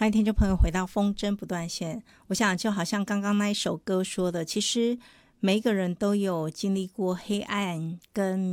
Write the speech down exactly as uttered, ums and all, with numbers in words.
欢迎听众朋友回到风筝不断线。我想就好像刚刚那一首歌说的，其实每一个人都有经历过黑暗跟